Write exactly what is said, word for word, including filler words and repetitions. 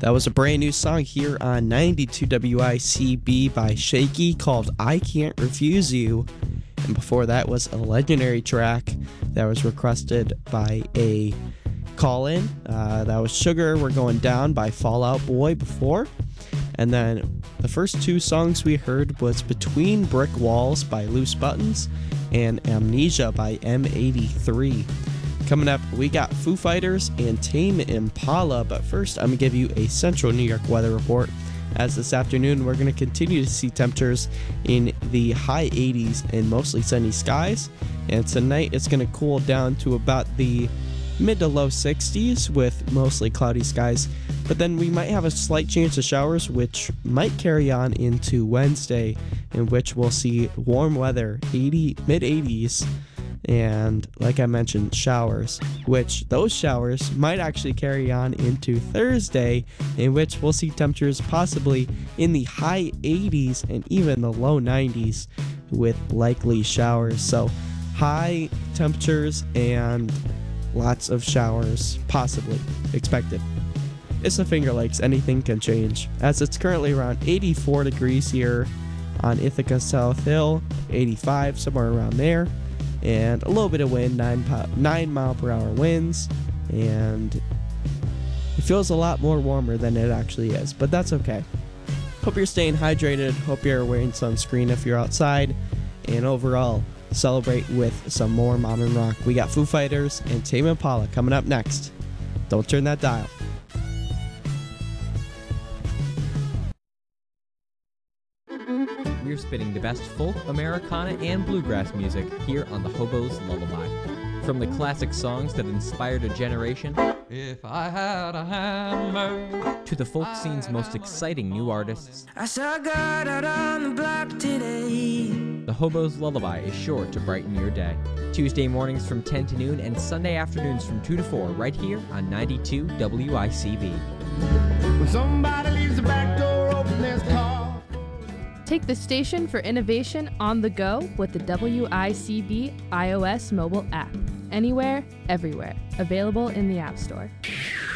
That was a brand new song here on ninety-two W I C B by Shaky called I Can't Refuse You. And before that was a legendary track that was requested by a call-in. Uh, that was Sugar We're Going Down by Fall Out Boy before. And then the first two songs we heard was Between Brick Walls by Loose Buttons and Amnesia by M eighty-three. Coming up, we got Foo Fighters and Tame Impala, but first I'm going to give you a Central New York weather report. As this afternoon, we're going to continue to see temperatures in the high eighties and mostly sunny skies, and tonight it's going to cool down to about the mid to low sixties with mostly cloudy skies, but then we might have a slight chance of showers, which might carry on into Wednesday, in which we'll see warm weather, eighty mid eighties, and like I mentioned, showers, which those showers might actually carry on into Thursday, in which we'll see temperatures possibly in the high eighties and even the low nineties with likely showers. So high temperatures and lots of showers possibly expected. It's the Finger Lakes, anything can change, as it's currently around eighty-four degrees here on Ithaca South Hill, eighty-five, somewhere around there, and a little bit of wind, nine, po- nine mile per hour winds, and it feels a lot more warmer than it actually is, but that's okay. Hope you're staying hydrated, hope you're wearing sunscreen if you're outside, and overall, celebrate with some more modern rock. We got Foo Fighters and Tame Impala coming up next. Don't turn that dial. We're spinning the best folk, Americana, and bluegrass music here on the Hobo's Lullaby. From the classic songs that inspired a generation, if I had a hammer, to the folk scene's most exciting new artists, I saw God out on the block today. the Hobo's Lullaby is sure to brighten your day. Tuesday mornings from ten to noon and Sunday afternoons from two to four right here on ninety-two W I C B. when somebody leaves the back door open, there's call. Take the station for innovation on the go with the W I C B iOS mobile app. Anywhere, everywhere. Available in the App Store.